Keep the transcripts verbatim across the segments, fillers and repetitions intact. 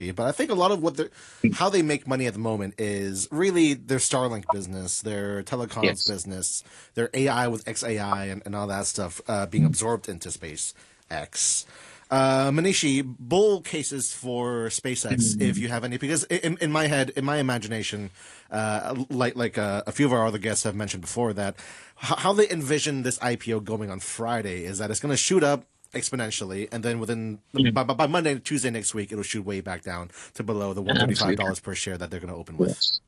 but I think a lot of what they're, how they make money at the moment is really their Starlink business, their telecoms Yes. business, their A I with X A I and, and all that stuff uh, being absorbed into SpaceX. Uh, Manishi, bull cases for SpaceX, if Mm. you have any, because in, in my head, in my imagination, uh, like like uh, a few of our other guests have mentioned before, that h- how they envision this I P O going on Friday is that it's going to shoot up exponentially, and then within Mm. by, by Monday, Tuesday next week, it'll shoot way back down to below the one hundred thirty-five Absolutely. dollars per share that they're going to open with. Yes.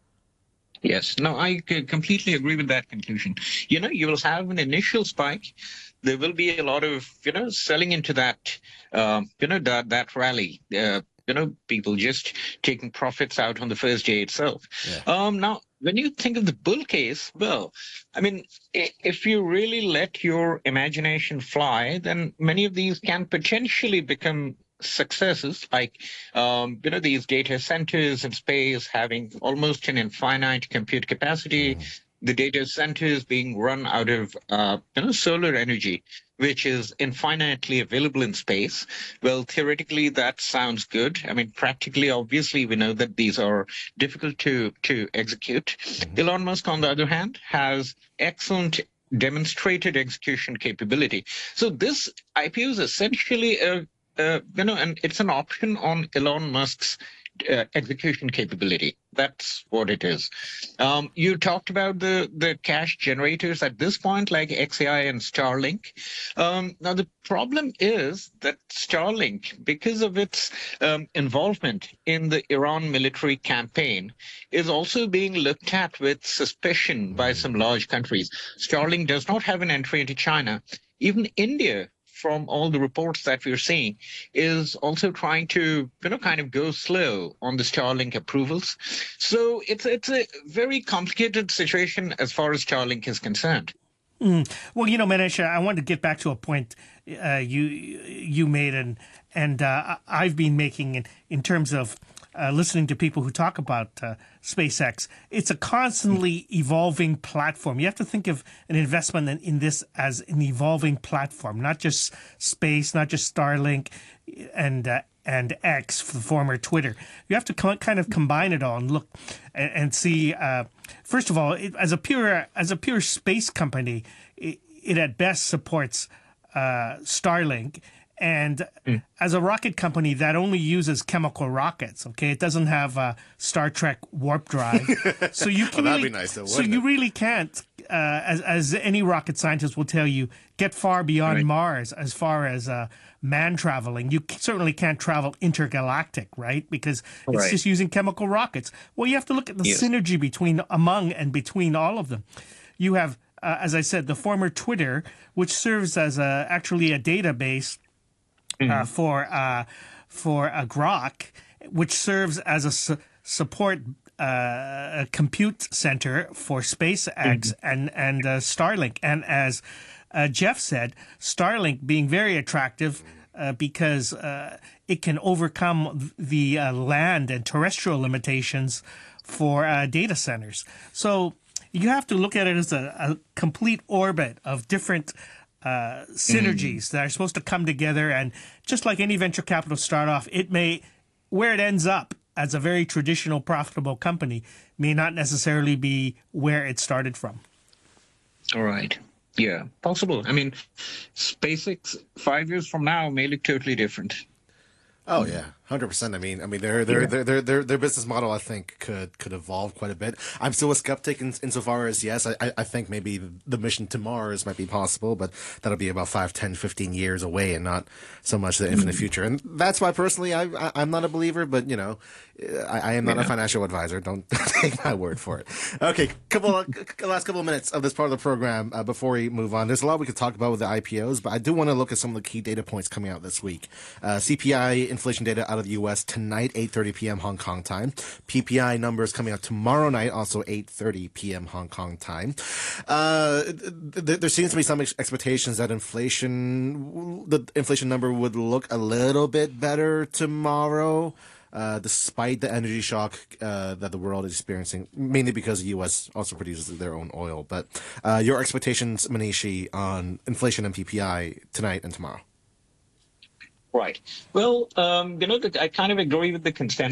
Yes. No, I c- completely agree with that conclusion. You know, you will have an initial spike. There will be a lot of, you know, selling into that, um, you know, that that rally. Uh, you know, people just taking profits out on the first day itself. Yeah. Um, now, when you think of the bull case, well, I mean, i- if you really let your imagination fly, then many of these can potentially become successes, like um, you know, these data centers in space having almost an infinite compute capacity, Mm. the data centers being run out of uh, you know, solar energy, which is infinitely available in space. Well, theoretically, that sounds good. I mean, practically, obviously, we know that these are difficult to to execute. Hmm. Elon Musk, on the other hand, has excellent demonstrated execution capability. So this I P O is essentially a uh, you know, and it's an option on Elon Musk's uh, execution capability. That's what it is. Um, you talked about the the cash generators at this point, like X A I and Starlink. Um, now the problem is that Starlink, because of its um, involvement in the Iran military campaign, is also being looked at with suspicion by Mm. some large countries. Starlink does not have an entry into China. Even India, from all the reports that we're seeing, is also trying to, you know, kind of go slow on the Starlink approvals. So it's it's a very complicated situation as far as Starlink is concerned. Mm. Well, you know, Manisha, I wanted to get back to a point uh, you you made, and and uh, I've been making in, in terms of uh, listening to people who talk about uh, SpaceX. It's a constantly evolving platform. You have to think of an investment in, in this as an evolving platform, not just space, not just Starlink, and uh, and X, the former Twitter. You have to co- kind of combine it all and look and, and see. Uh, first of all, it, as a pure as a pure space company, it, it at best supports uh, Starlink. And Mm. as a rocket company that only uses chemical rockets, okay, it doesn't have a Star Trek warp drive, so you Oh, can that'd be really, nice, though, so wouldn't you it? really can't, uh, as as any rocket scientist will tell you, get far beyond Right. Mars as far as uh, man traveling. You c- certainly can't travel intergalactic, right? Because it's Right. just using chemical rockets. Well, you have to look at the Yes. synergy between among and between all of them. You have, uh, as I said, the former Twitter, which serves as a, actually a database uh, Mm. for uh, for a Grok, which serves as a su- support uh, a compute center for SpaceX Mhm. and and uh, Starlink. And as uh, Jeff said, Starlink being very attractive uh, because uh, it can overcome the uh, land and terrestrial limitations for uh, data centers. So you have to look at it as a, a complete orbit of different uh, Mm. synergies that are supposed to come together. And just like any venture capital start off, it may, where it ends up as a very traditional, profitable company, may not necessarily be where it started from. All right. Yeah, possible. I mean, SpaceX five years from now may look totally different. Oh Mm. yeah, hundred percent. I mean, I mean, their their Yeah. their their their their business model, I think, could could evolve quite a bit. I'm still a skeptic in, insofar as yes, I I I think maybe the mission to Mars might be possible, but that'll be about five, ten, fifteen years away, and not so much the infinite Mm. future. And that's why personally, I, I I'm not a believer. But you know, I, I am not a Yeah. financial advisor. Don't take my word for it. Okay, couple of, last couple of minutes of this part of the program uh, before we move on. There's a lot we could talk about with the I P Os, but I do want to look at some of the key data points coming out this week. Uh, C P I inflation data out of the U S tonight, eight thirty p.m. Hong Kong time. P P I numbers coming out tomorrow night, also eight thirty p.m. Hong Kong time. Uh, th- th- there seems to be some ex- expectations that inflation, the inflation number would look a little bit better tomorrow. Uh, despite the energy shock uh, that the world is experiencing, mainly because the U S also produces their own oil. But uh, your expectations, Manishi, on inflation and P P I tonight and tomorrow? Right. Well, um, you know, I kind of agree with the consensus.